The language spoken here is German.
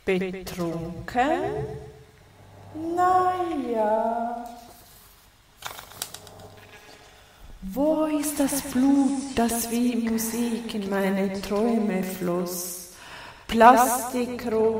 Betrunken? Na ja. Wo ist das Blut, das wie Musik in meine Träume floss? Plastikrot.